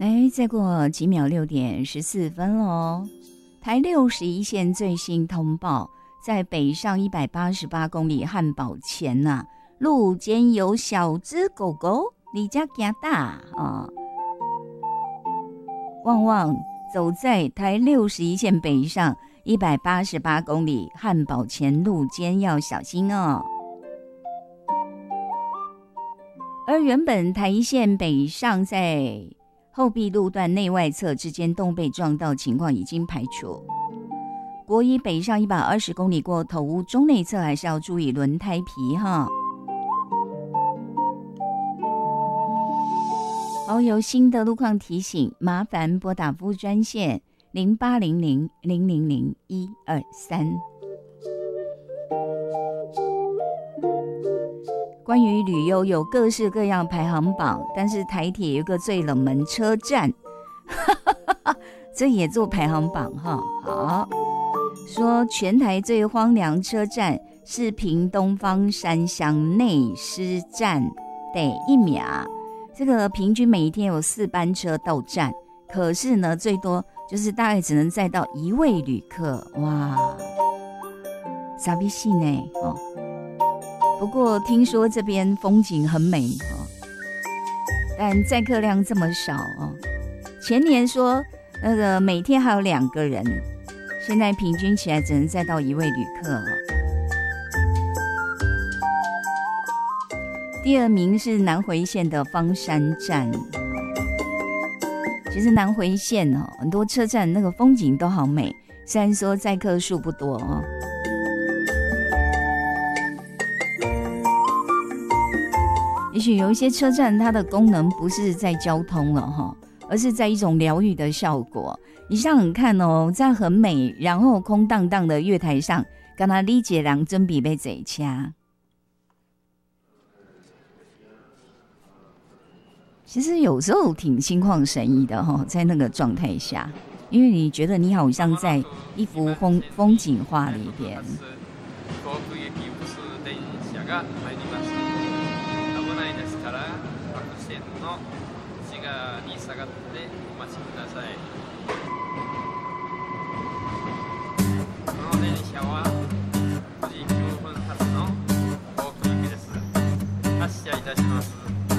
来，再过几秒6:14喽。台61线最新通报，在北上188公里汉堡前呐、路间有小只狗狗离家行大啊！旺旺走在台61线北上188公里汉堡前路间要小心哦。而原本台一线北上在后壁路段内外侧之间都被撞到情况已经排除。国一北上120公里过头屋中内侧还是要注意轮胎皮哈。好，有新的路况提醒，麻烦拨打服务专线0800000123。关于旅游有各式各样排行榜，但是台铁有一个最冷门车站，这也做排行榜哈。好，说全台最荒凉车站是屏东方山乡内狮站第1名，这个平均每一天有4班车到站，可是呢最多就是大概只能载到1位旅客，哇，傻逼戏呢哦。不过听说这边风景很美哦，但载客量这么少哦。前年说那个每天还有2个人，现在平均起来只能载到1位旅客哦。第2名是南回线的芳山站。其实南回线哦，很多车站那个风景都好美，虽然说载客数不多哦。也许有一些车站它的功能不是在交通了哈，而是在一种疗愈的效果。你想想看哦，这样很美，然后空荡荡的月台上，跟他理解人准备要坐车。其实有时候挺心旷神怡的哈，在那个状态下，因为你觉得你好像在一幅风景画里边。